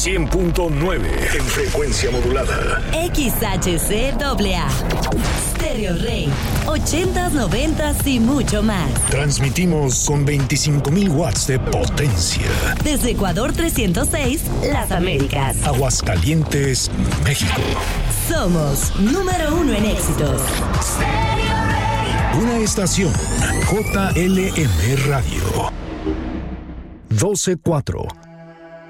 100.9 en frecuencia modulada. XHCAA. Stereo Rey. 80s, 90s y mucho más. Transmitimos con 25,000 watts de potencia. Desde Ecuador 306, Las Américas. Aguascalientes, México. Somos número 1 en éxitos. Una estación JLM Radio. 12-4.